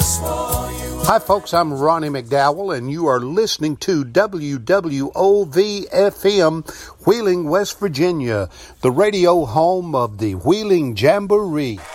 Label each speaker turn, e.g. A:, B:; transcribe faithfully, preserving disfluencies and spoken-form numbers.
A: Hi, folks. I'm Ronnie McDowell, and you are listening to W W O V F M, Wheeling, West Virginia, the radio home of the Wheeling Jamboree.